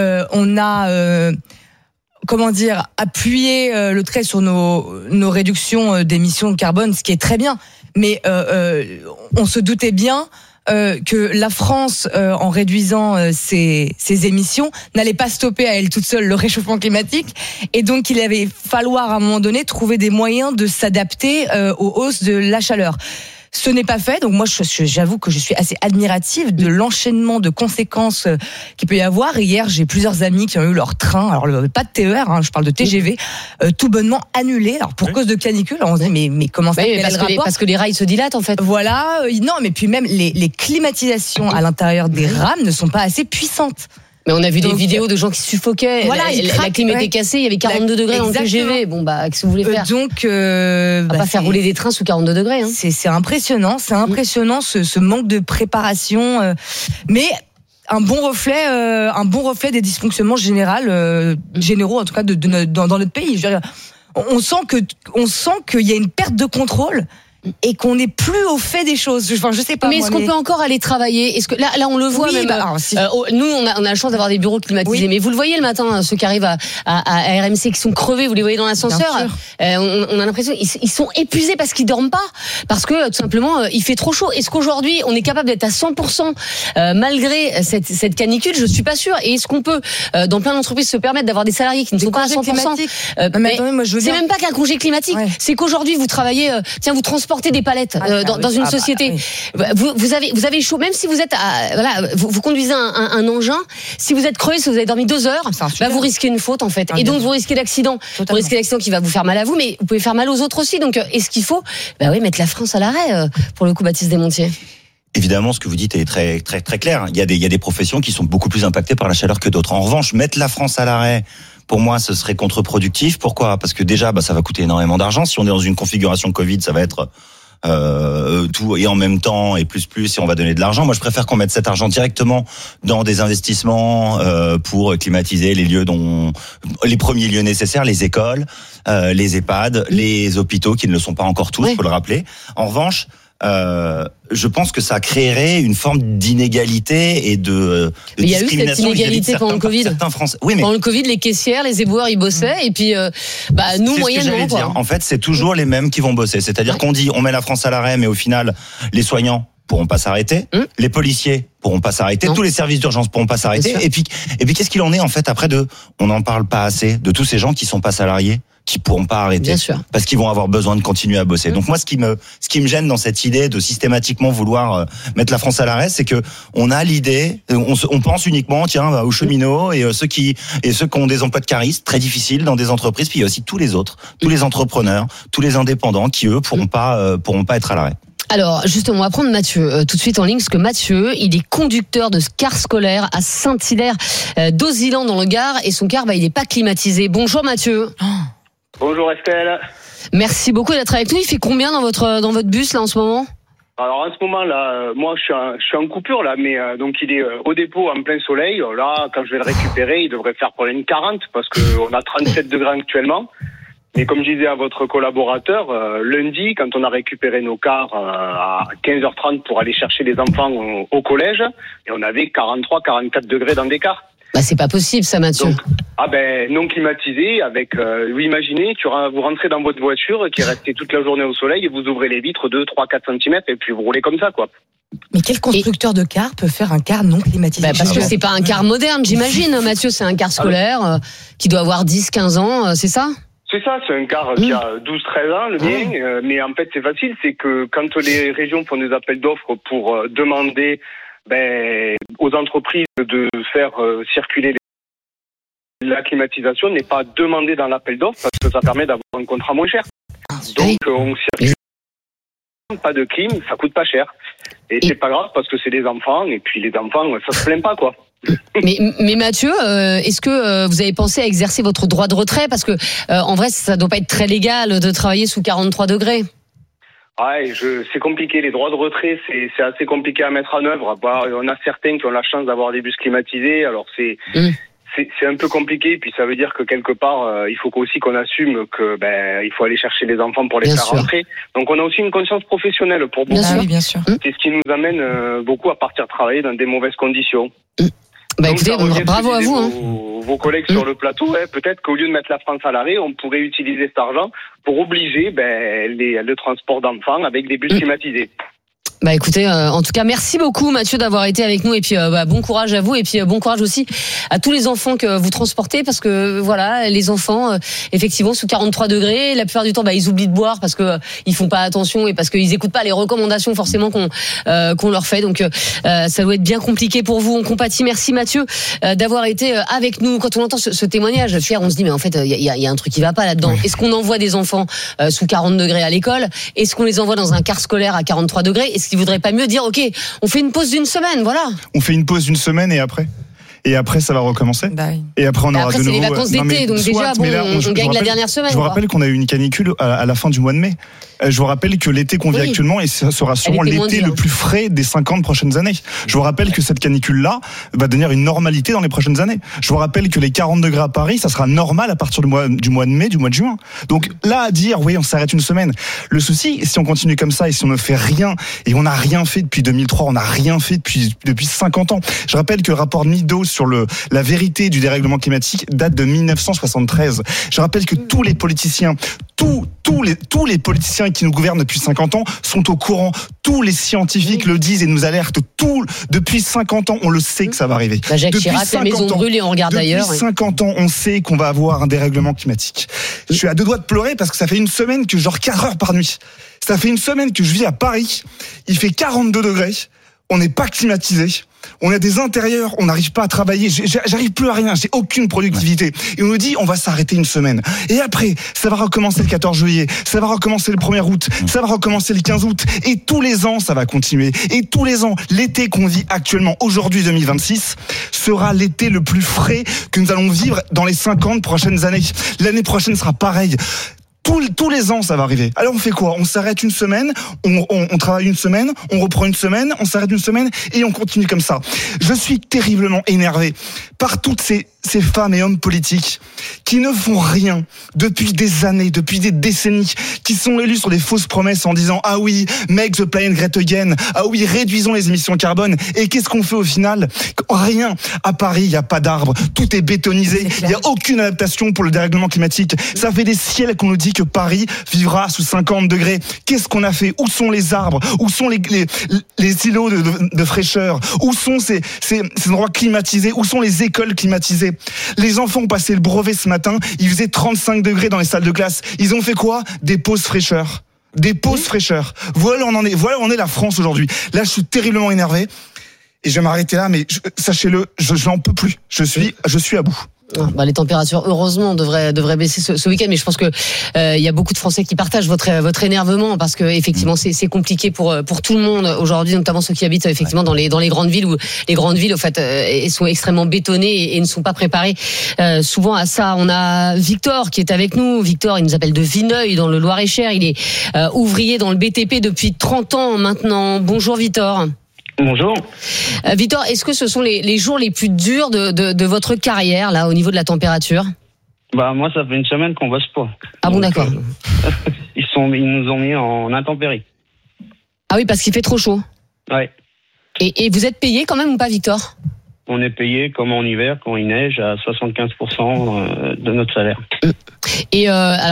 On a, appuyé le trait sur nos réductions d'émissions de carbone, ce qui est très bien. Mais on se doutait bien que la France, en réduisant ses émissions, n'allait pas stopper à elle toute seule le réchauffement climatique, et donc il allait falloir à un moment donné trouver des moyens de s'adapter aux hausses de la chaleur. Ce n'est pas fait, donc moi j'avoue que je suis assez admirative de l'enchaînement de conséquences qu'il peut y avoir. Hier, j'ai plusieurs amis qui ont eu leur train, alors pas de TER, je parle de TGV, tout bonnement annulé. Alors pour cause de canicule, on se dit mais comment ça fait parce que les rails se dilatent en fait. Voilà, non mais puis même les climatisations à l'intérieur des rames ne sont pas assez puissantes. Mais on a vu des vidéos de gens qui suffoquaient. Voilà, la clim était cassée, il y avait 42 degrés dans le TGV. Bon, qu'est-ce que vous voulez faire? Donc, on va pas faire rouler des trains sous 42 degrés. Hein. C'est impressionnant, ce manque de préparation. Mais un bon reflet des dysfonctionnements généraux, en tout cas, dans notre pays. Je veux dire, on sent qu'il y a une perte de contrôle et qu'on n'est plus au fait des choses. Enfin, je sais pas. Mais est-ce qu'on peut encore aller travailler? Est-ce que là on le voit même. Nous, on a la chance d'avoir des bureaux climatisés. Mais vous le voyez le matin, ceux qui arrivent à RMC, qui sont crevés, vous les voyez dans l'ascenseur. On a l'impression ils sont épuisés parce qu'ils dorment pas, parce que tout simplement il fait trop chaud. Est-ce qu'aujourd'hui on est capable d'être à 100% malgré cette canicule? Je suis pas sûre. Et est-ce qu'on peut dans plein d'entreprises se permettre d'avoir des salariés qui ne sont pas à 100%? C'est même pas qu'un congé climatique. C'est qu'aujourd'hui vous travaillez, vous transportez des palettes dans une société. Vous avez chaud, même si vous êtes vous conduisez un engin. Si vous êtes crevé, si vous avez dormi 2 heures, vous risquez une faute en fait. Et donc vous risquez l'accident. Vous risquez l'accident qui va vous faire mal à vous, mais vous pouvez faire mal aux autres aussi. Donc est-ce qu'il faut mettre la France à l'arrêt pour le coup, Baptiste Desmontiers? Évidemment, ce que vous dites est très très très clair. Il y a des professions qui sont beaucoup plus impactées par la chaleur que d'autres. En revanche, mettre la France à l'arrêt, pour moi, ce serait contre-productif. Pourquoi? Parce que déjà, ça va coûter énormément d'argent. Si on est dans une configuration Covid, ça va être tout et en même temps et plus et on va donner de l'argent. Moi, je préfère qu'on mette cet argent directement dans des investissements pour climatiser les lieux les premiers lieux nécessaires, les écoles, les EHPAD, les hôpitaux qui ne le sont pas encore tous, faut le rappeler. En revanche, je pense que ça créerait une forme d'inégalité et de discrimination. Il y a eu cette inégalité pendant le Covid. Pendant le Covid, les caissières, les éboueurs, ils bossaient et puis nous moyennement. En fait, c'est toujours les mêmes qui vont bosser. C'est-à-dire qu'on dit on met la France à l'arrêt, mais au final, les soignants pourront pas s'arrêter, les policiers pourront pas s'arrêter, tous les services d'urgence pourront pas s'arrêter. Et puis qu'est-ce qu'il en est en fait après on n'en parle pas assez de tous ces gens qui sont pas salariés, qui pourront pas arrêter parce qu'ils vont avoir besoin de continuer à bosser. Donc moi ce qui me gêne dans cette idée de systématiquement vouloir mettre la France à l'arrêt, c'est que on a l'idée, on pense uniquement aux cheminots et ceux qui ont des emplois de caristes très difficiles dans des entreprises, puis il y a aussi tous les autres, tous les entrepreneurs, tous les indépendants qui eux pourront pas être à l'arrêt. Alors, justement, on va prendre Mathieu tout de suite en ligne, parce que Mathieu, il est conducteur de car scolaire à Saint-Hilaire d'Auzilan dans le Gard, et son car, il n'est pas climatisé. Bonjour Mathieu. Bonjour Estelle. Merci beaucoup d'être avec nous. Il fait combien dans votre bus là en ce moment? Alors en ce moment là, moi je suis en coupure là, mais donc il est au dépôt en plein soleil. Là, quand je vais le récupérer, il devrait faire pour une 40 parce que on a 37 degrés actuellement. Et comme je disais à votre collaborateur, lundi, quand on a récupéré nos cars à 15h30 pour aller chercher les enfants au collège, et on avait 43-44 degrés dans des cars. C'est pas possible ça, Mathieu. Donc, non climatisé, avec, vous imaginez, vous rentrez dans votre voiture qui est restée toute la journée au soleil et vous ouvrez les vitres de 3-4 cm et puis vous roulez comme ça, quoi. Mais quel constructeur de car peut faire un car non climatisé? Parce que c'est pas un car moderne, j'imagine, Mathieu, c'est un car scolaire qui doit avoir 10-15 ans, c'est ça? C'est ça, c'est un car qui a 12-13 ans, le mien, mais en fait c'est facile, c'est que quand les régions font des appels d'offres pour demander aux entreprises de faire circuler la climatisation n'est pas demandée dans l'appel d'offres parce que ça permet d'avoir un contrat moins cher. Donc on circule, pas de clim, ça coûte pas cher. Et c'est pas grave parce que c'est des enfants et puis les enfants, ça se plaint pas quoi. Mais Mathieu, est-ce que vous avez pensé à exercer votre droit de retrait parce que en vrai ça doit pas être très légal de travailler sous 43 degrés. Ouais, c'est compliqué. Les droits de retrait, c'est assez compliqué à mettre en œuvre. On a certains qui ont la chance d'avoir des bus climatisés. Alors c'est un peu compliqué. Puis ça veut dire que quelque part, il faut aussi qu'on assume que il faut aller chercher les enfants pour les faire rentrer. Donc on a aussi une conscience professionnelle pour beaucoup. Bien sûr. C'est ce qui nous amène beaucoup à partir travailler dans des mauvaises conditions. Écoutez, bravo à vous. Vos collègues sur le plateau, peut-être qu'au lieu de mettre la France à l'arrêt, on pourrait utiliser cet argent pour obliger le transport d'enfants avec des bus climatisés. Écoutez, en tout cas, merci beaucoup Mathieu d'avoir été avec nous et puis bon courage à vous et puis bon courage aussi à tous les enfants que vous transportez parce que voilà, les enfants effectivement sous 43 degrés, la plupart du temps ils oublient de boire parce que ils font pas attention et parce qu'ils écoutent pas les recommandations forcément qu'on leur fait. Donc ça doit être bien compliqué pour vous. On compatit. Merci Mathieu d'avoir été avec nous. Quand on entend ce témoignage, Pierre, on se dit mais en fait il y a un truc qui va pas là-dedans. Est-ce qu'on envoie des enfants sous 40 degrés à l'école? Est-ce qu'on les envoie dans un car scolaire à 43 degrés? Est-ce qu'il vaudrait pas mieux dire ok, on fait une pause d'une semaine, voilà. On fait une pause d'une semaine et après. Et après, ça va recommencer. Et après, on aura de nouveau. C'est les vacances d'été, donc déjà, on gagne la dernière semaine. Je vous rappelle qu'on a eu une canicule à la fin du mois de mai. Je vous rappelle que l'été qu'on vit actuellement, et ce sera sûrement l'été le plus frais des 50 prochaines années. Je vous rappelle que cette canicule-là va devenir une normalité dans les prochaines années. Je vous rappelle que les 40 degrés à Paris, ça sera normal à partir du mois de mai, du mois de juin. Donc là, à dire, oui, on s'arrête une semaine. Le souci, si on continue comme ça et si on ne fait rien, et on n'a rien fait depuis 2003, on n'a rien fait depuis 50 ans. Je rappelle que le rapport Meadows sur la vérité du dérèglement climatique date de 1973. Je rappelle que tous les politiciens, tous les politiciens qui nous gouvernent depuis 50 ans sont au courant. Tous les scientifiques le disent et nous alertent. Depuis 50 ans, on le sait que ça va arriver. Jacques Chirac, la maison brûle et on regarde ailleurs. Depuis 50 ans, on sait qu'on va avoir un dérèglement climatique. Je suis à deux doigts de pleurer parce que ça fait une semaine que je dors 4 heures par nuit. Ça fait une semaine que je vis à Paris. Il fait 42 degrés. On n'est pas climatisé. On a des intérieurs, on n'arrive pas à travailler, j'arrive plus à rien, j'ai aucune productivité. Et on nous dit, on va s'arrêter une semaine. Et après, ça va recommencer le 14 juillet, ça va recommencer le 1er août, ça va recommencer le 15 août. Et tous les ans, ça va continuer. Et tous les ans, l'été qu'on vit actuellement, aujourd'hui 2026, sera l'été le plus frais que nous allons vivre dans les 50 prochaines années. L'année prochaine sera pareil. Tous les ans, ça va arriver. Alors on fait quoi ? On s'arrête une semaine, on travaille une semaine, on reprend une semaine, on s'arrête une semaine et on continue comme ça. Je suis terriblement énervé par toutes ces femmes et hommes politiques qui ne font rien depuis des années, depuis des décennies, qui sont élus sur des fausses promesses en disant « Ah oui, make the planet great again »,« Ah oui, réduisons les émissions carbone ». Et qu'est-ce qu'on fait au final ? Rien. À Paris, il n'y a pas d'arbres, tout est bétonisé, il n'y a aucune adaptation pour le dérèglement climatique. Ça fait des siècles qu'on nous dit que Paris vivra sous 50 degrés. Qu'est-ce qu'on a fait ? Où sont les arbres ? Où sont les îlots de fraîcheur ? Où sont ces endroits climatisés ? Où sont les écoles climatisées ? Les enfants ont passé le brevet ce matin, il faisait 35 degrés dans les salles de classe. Ils ont fait quoi ? Des pauses fraîcheur. Des pauses fraîcheur. Voilà où on est la France aujourd'hui. Là, je suis terriblement énervé. Et je vais m'arrêter là, mais sachez-le, je n'en peux plus. Je suis à bout. Les températures, heureusement, devraient baisser ce week-end, mais je pense que il y a beaucoup de Français qui partagent votre énervement parce que effectivement c'est compliqué pour tout le monde aujourd'hui, notamment ceux qui habitent effectivement dans les grandes villes où les grandes villes, au fait, elles sont extrêmement bétonnées et ne sont pas préparées souvent à ça. On a Victor qui est avec nous. Victor, il nous appelle de Vineuil dans le Loir-et-Cher. Il est ouvrier dans le BTP depuis 30 ans maintenant. Bonjour Victor. Bonjour. Victor, est-ce que ce sont les jours les plus durs de votre carrière, là, au niveau de la température ? Moi, ça fait une semaine qu'on bosse pas. Ah bon, d'accord. Ils nous ont mis en intempérie. Ah oui, parce qu'il fait trop chaud. Ouais. Et vous êtes payé quand même ou pas, Victor ? On est payé comme en hiver, quand il neige, à 75% de notre salaire. Et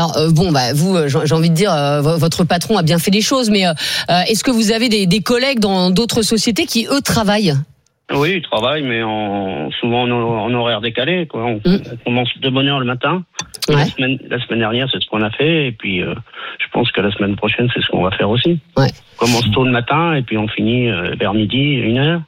vous, j'ai envie de dire, votre patron a bien fait les choses, mais est-ce que vous avez des collègues dans d'autres sociétés qui, eux, travaillent ? Oui, ils travaillent, mais souvent en horaire décalé, quoi. On commence de bonne heure le matin. Ouais. La semaine dernière, c'est ce qu'on a fait, et puis je pense que la semaine prochaine, c'est ce qu'on va faire aussi. Ouais. On commence tôt le matin, et puis on finit vers midi, 1h.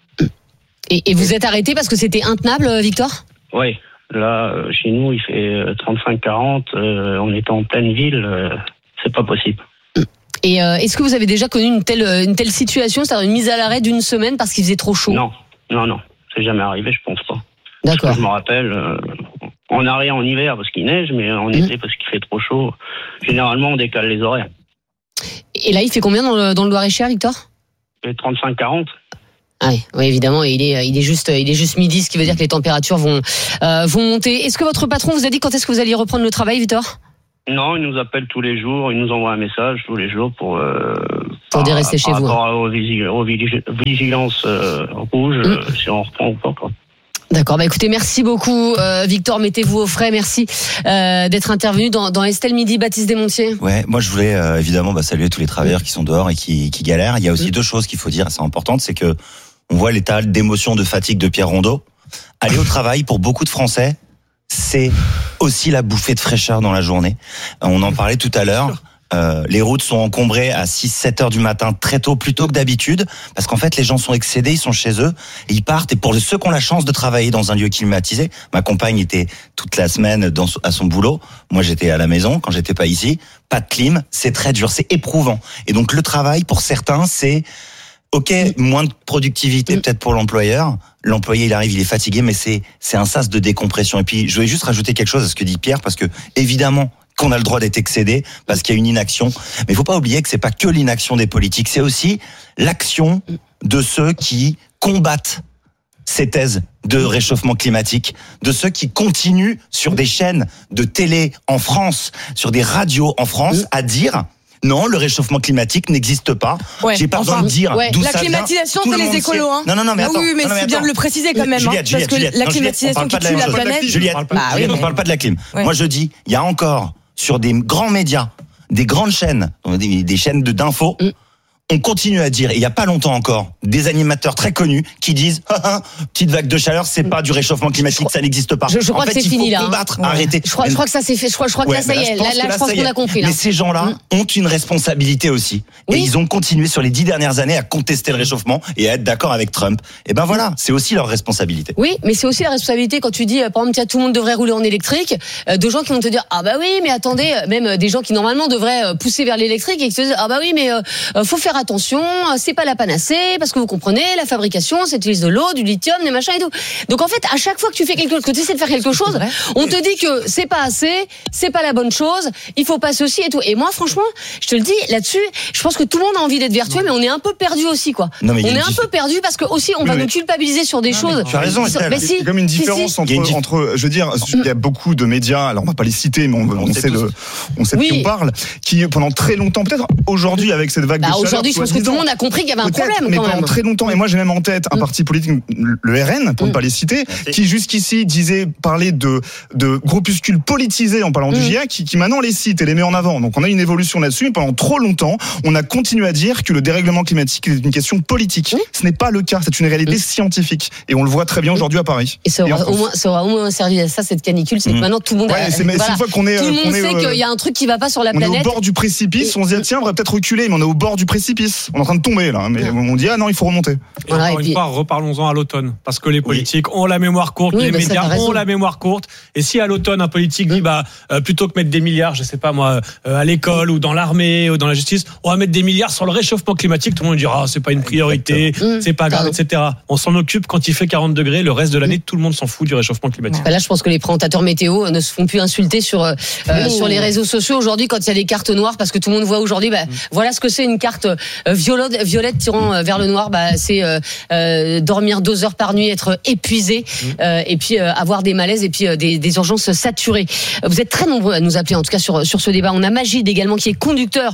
Et vous êtes arrêté parce que c'était intenable, Victor ? Oui. Là, chez nous, il fait 35-40. On est en pleine ville. C'est pas possible. Et est-ce que vous avez déjà connu une telle situation, c'est-à-dire une mise à l'arrêt d'une semaine parce qu'il faisait trop chaud ? Non. C'est jamais arrivé, je pense pas. D'accord. Je me rappelle, on arrête en hiver parce qu'il neige, mais en été parce qu'il fait trop chaud. Généralement, on décale les horaires. Et là, il fait combien dans le Loir-et-Cher, Victor ? Il fait 35-40. Oui, évidemment, il est juste midi, ce qui veut dire que les températures vont monter. Est-ce que votre patron vous a dit quand est-ce que vous alliez reprendre le travail, Victor ? Non, il nous appelle tous les jours, il nous envoie un message tous les jours pour dire rester chez vous. Par rapport aux vigilances rouges, si on reprend ou pas, quoi. D'accord, écoutez, merci beaucoup Victor, mettez-vous au frais, merci d'être intervenu dans Estelle Midi. Baptiste Desmontiers. Ouais, moi je voulais évidemment saluer tous les travailleurs qui sont dehors et qui galèrent. Il y a aussi deux choses qu'il faut dire, c'est importante, c'est que on voit l'état d'émotion, de fatigue de Pierre Rondeau. Aller au travail, pour beaucoup de Français, c'est aussi la bouffée de fraîcheur dans la journée. On en parlait tout à l'heure. Les routes sont encombrées à 6-7 heures du matin très tôt, plus tôt que d'habitude, parce qu'en fait les gens sont excédés, ils sont chez eux, et ils partent. Et pour ceux qui ont la chance de travailler dans un lieu climatisé, ma compagne était toute la semaine à son boulot, moi j'étais à la maison quand j'étais pas ici, pas de clim, c'est très dur, c'est éprouvant. Et donc le travail pour certains c'est Ok, moins de productivité peut-être pour l'employeur. L'employé, il arrive, il est fatigué, mais c'est un sas de décompression. Et puis, je voulais juste rajouter quelque chose à ce que dit Pierre, parce que évidemment qu'on a le droit d'être excédé, parce qu'il y a une inaction. Mais il faut pas oublier que c'est pas que l'inaction des politiques, c'est aussi l'action de ceux qui combattent ces thèses de réchauffement climatique, de ceux qui continuent sur des chaînes de télé en France, sur des radios en France, à dire non, le réchauffement climatique n'existe pas. Ouais, j'ai pas besoin de dire d'où la ça vient. climatisation, Tout c'est le les monde écolos. sait. Hein. Non, mais attends. Oui, mais c'est bien de le préciser quand même. Juliette, parce que la climatisation qui tue la planète. Juliette, on parle pas de la clim. Ouais. Moi, je dis, il y a encore sur des grands médias, des grandes chaînes, des chaînes d'infos. On continue à dire, et il y a pas longtemps encore, des animateurs très connus qui disent petite vague de chaleur, c'est pas du réchauffement climatique, ça n'existe pas. Je crois que c'est fini là. Combattre, arrêter. Je crois que ça s'est fait. Je crois que là ça y est. Là, je pense qu'on a compris. Mais ces gens-là ont une responsabilité aussi, et ils ont continué sur les 10 dernières années à contester le réchauffement et à être d'accord avec Trump. Et ben voilà, c'est aussi leur responsabilité. Oui, mais c'est aussi la responsabilité quand tu dis, par exemple, tout le monde devrait rouler en électrique, de gens qui vont te dire ah bah oui, mais attendez, même des gens qui normalement devraient pousser vers l'électrique et qui te disent ah bah oui, mais faut faire attention. C'est pas la panacée, parce que vous comprenez, la fabrication, c'est utilise de l'eau, du lithium, des machins et tout. Donc en fait, à chaque fois que tu fais que tu essaies de faire quelque chose, on te dit que c'est pas assez, c'est pas la bonne chose, il faut pas ceci et tout. Et moi, franchement, je te le dis, là-dessus, je pense que tout le monde a envie d'être vertueux, mais on est un peu perdu aussi, quoi. Non, mais on est un peu perdu parce que aussi, on va nous culpabiliser sur des choses. Tu as raison, il y a comme une différence entre, je veux dire, il y a beaucoup de médias, alors on va pas les citer, mais on sait de qui on parle, qui pendant très longtemps, peut-être aujourd'hui avec cette vague de chaleur. Aujourd'hui, je pense que tout le monde a compris qu'il y avait un problème. Mais quand pendant même. très longtemps, et moi j'ai même en tête un parti politique, le RN, pour ne pas les citer, qui jusqu'ici parlait de groupuscules politisés en parlant du GIEC, qui maintenant les cite et les met en avant. Donc on a une évolution là-dessus, mais pendant trop longtemps, on a continué à dire que le dérèglement climatique est une question politique. Ce n'est pas le cas, c'est une réalité scientifique. Et on le voit très bien aujourd'hui à Paris. Et ça aura au moins servi à ça, cette canicule, c'est que maintenant tout le monde c'est une fois qu'on est, tout le monde sait qu'il y a un truc qui va pas sur la planète. On est au bord du précipice, on se dit tiens, on va peut-être reculer, mais on est au bord du précipice. On est en train de tomber là, mais on dit non, il faut remonter. Et encore une fois, reparlons-en à l'automne, parce que les politiques ont la mémoire courte, les médias ont la mémoire courte, et si à l'automne un politique dit plutôt que mettre des milliards, je sais pas moi, à l'école ou dans l'armée ou dans la justice, on va mettre des milliards sur le réchauffement climatique, tout le monde dira c'est pas une priorité, c'est pas grave, etc. On s'en occupe quand il fait 40 degrés, le reste de l'année tout le monde s'en fout du réchauffement climatique. Là je pense que les présentateurs météo ne se font plus insulter sur les réseaux sociaux aujourd'hui quand il y a les cartes noires, parce que tout le monde voit aujourd'hui voilà ce que c'est une carte violette tirant vers le noir, c'est dormir 2 heures par nuit, être épuisé et puis avoir des malaises et puis des urgences saturées. Vous êtes très nombreux à nous appeler en tout cas sur ce débat. On a Magid également qui est conducteur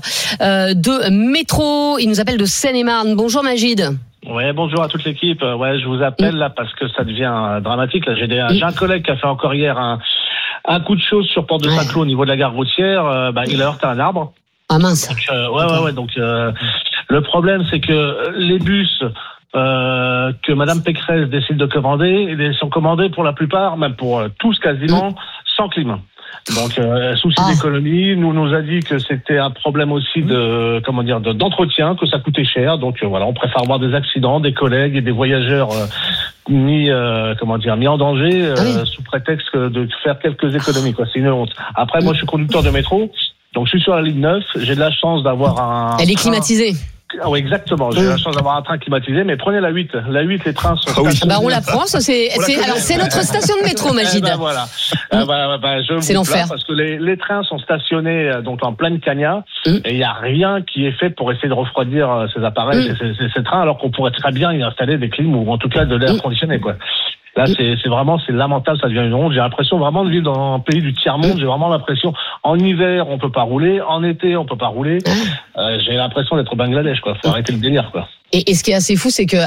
de métro, il nous appelle de Seine-et-Marne. Bonjour Magid. Ouais, bonjour à toute l'équipe. Ouais, je vous appelle là parce que ça devient dramatique. Là, j'ai un collègue qui a fait encore hier un coup de chose sur Porte de Saint-Cloud au niveau de la gare routière. Il a heurté un arbre. Ah mince. Donc, Donc le problème, c'est que les bus que Madame Pécresse décide de commander, ils sont commandés pour la plupart, même pour tous quasiment, sans clim. Donc souci d'économie, nous a dit que c'était un problème aussi d'entretien, que ça coûtait cher. Donc on préfère avoir des accidents, des collègues et des voyageurs mis en danger sous prétexte de faire quelques économies, quoi. C'est une honte. Après, moi je suis conducteur de métro, donc je suis sur la ligne 9, j'ai de la chance d'avoir Elle est climatisée. Ah oui, exactement. J'ai la chance d'avoir un train climatisé, mais prenez la 8. La 8, les trains sont on la prend, c'est notre station de métro, Magid. Voilà. C'est l'enfer. Parce que les trains sont stationnés donc en pleine cagna, et il n'y a rien qui est fait pour essayer de refroidir ces appareils, ces trains, alors qu'on pourrait très bien y installer des clims ou en tout cas de l'air conditionné, quoi. Là, c'est lamentable, ça devient une honte. J'ai l'impression vraiment de vivre dans un pays du tiers-monde. J'ai vraiment l'impression, en hiver, on peut pas rouler, en été, on peut pas rouler. J'ai l'impression d'être au Bangladesh, quoi. Faut arrêter le délire, quoi. Et ce qui est assez fou, c'est que